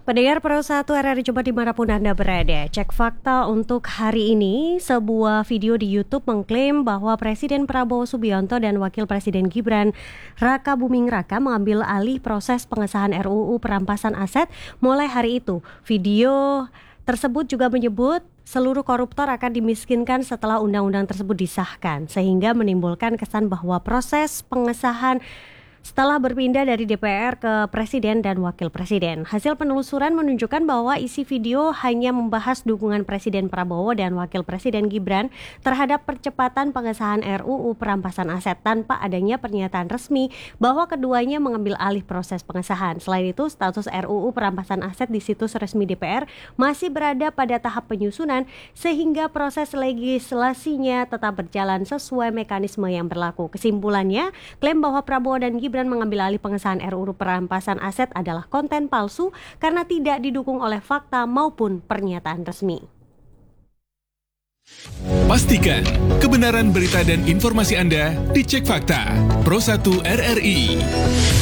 Pendengar Pro 1 RRI Jabar dimanapun Anda berada, cek fakta untuk hari ini. Sebuah video di YouTube mengklaim bahwa Presiden Prabowo Subianto dan Wakil Presiden Gibran Raka Buming Raka mengambil alih proses pengesahan RUU perampasan aset mulai hari itu. Video tersebut juga menyebut seluruh koruptor akan dimiskinkan setelah undang-undang tersebut disahkan, sehingga menimbulkan kesan bahwa proses pengesahan setelah berpindah dari DPR ke Presiden dan Wakil Presiden. Hasil penelusuran menunjukkan bahwa isi video hanya membahas dukungan Presiden Prabowo dan Wakil Presiden Gibran terhadap percepatan pengesahan RUU perampasan aset tanpa adanya pernyataan resmi bahwa keduanya mengambil alih proses pengesahan. Selain itu, status RUU perampasan aset di situs resmi DPR masih berada pada tahap penyusunan sehingga proses legislasinya tetap berjalan sesuai mekanisme yang berlaku. Kesimpulannya, klaim bahwa Prabowo dan Gibran mengambil alih pengesahan RUU perampasan aset adalah konten palsu karena tidak didukung oleh fakta maupun pernyataan resmi. Pastikan kebenaran berita dan informasi Anda dicek fakta. Pro 1 RRI.